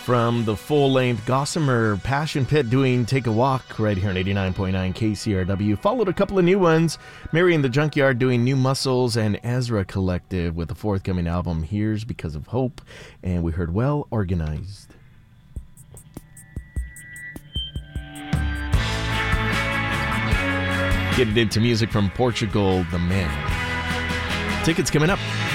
from the full-length Gossamer Passion Pit doing Take a Walk right here on 89.9 KCRW. Followed a couple of new ones, Mary and the Junkyard doing New Muscles, and Ezra Collective with the forthcoming album Here's Because of Hope, and we heard Well Organized. Getting into music from Portugal, The Man. Tickets coming up.